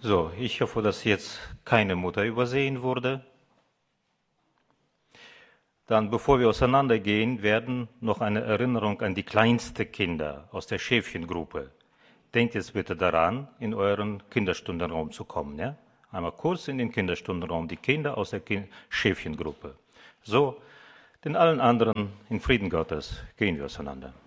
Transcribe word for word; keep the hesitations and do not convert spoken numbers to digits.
So, ich hoffe, dass jetzt keine Mutter übersehen wurde. Dann, bevor wir auseinandergehen, werden noch eine Erinnerung an die kleinsten Kinder aus der Schäfchengruppe. Denkt jetzt bitte daran, in euren Kinderstundenraum zu kommen. Ja? Einmal kurz in den Kinderstundenraum, die Kinder aus der kind Schäfchengruppe. So, den allen anderen in Frieden Gottes gehen wir auseinander.